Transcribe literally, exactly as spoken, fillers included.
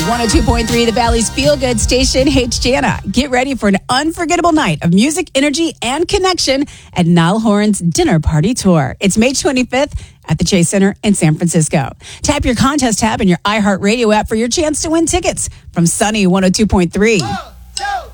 one oh two point three, the Valley's feel-good station. Hey, it's Jana. Get ready for an unforgettable night of music, energy, and connection at Niall Horan's Dinner Party Tour. It's May twenty-fifth at the Chase Center in San Francisco. Tap your contest tab in your iHeartRadio app for your chance to win tickets from Sunny one oh two point three.